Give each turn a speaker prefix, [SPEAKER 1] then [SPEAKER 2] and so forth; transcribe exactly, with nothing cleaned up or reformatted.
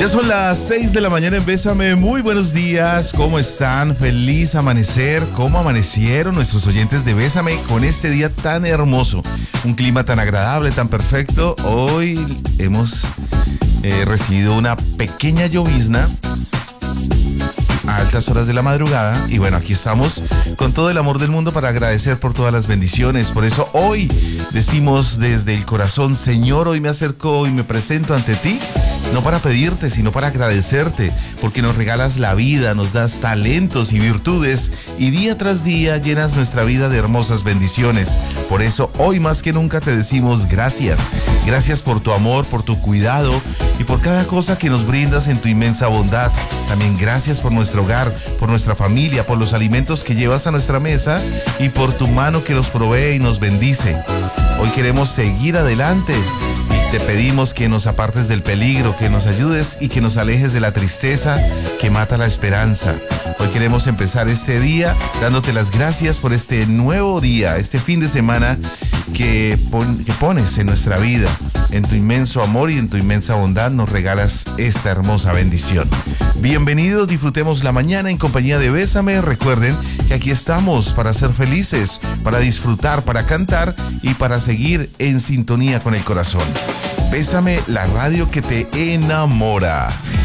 [SPEAKER 1] Ya son las seis de la mañana en Bésame. Muy buenos días, ¿cómo están? Feliz amanecer. ¿Cómo amanecieron nuestros oyentes de Bésame con este día tan hermoso? Un clima tan agradable, tan perfecto. Hoy hemos eh, recibido una pequeña llovizna a altas horas de la madrugada y bueno, aquí estamos con todo el amor del mundo para agradecer por todas las bendiciones. Por eso hoy decimos desde el corazón: Señor, hoy me acerco y me presento ante ti, no para pedirte, sino para agradecerte, porque nos regalas la vida, nos das talentos y virtudes y día tras día llenas nuestra vida de hermosas bendiciones. Por eso hoy más que nunca te decimos gracias. Gracias por tu amor, por tu cuidado y por cada cosa que nos brindas en tu inmensa bondad. También gracias por nuestro hogar, por nuestra familia, por los alimentos que llevas a nuestra mesa y por tu mano que los provee y nos bendice. Hoy queremos seguir adelante y te pedimos que nos apartes del peligro, que nos ayudes y que nos alejes de la tristeza que mata la esperanza. Hoy queremos empezar este día dándote las gracias por este nuevo día, este fin de semana que, pon, que pones en nuestra vida. En tu inmenso amor y en tu inmensa bondad nos regalas esta hermosa bendición. Bienvenidos, disfrutemos la mañana en compañía de Bésame. Recuerden que aquí estamos para ser felices, para disfrutar, para cantar y para seguir en sintonía con el corazón. Bésame, la radio que te enamora.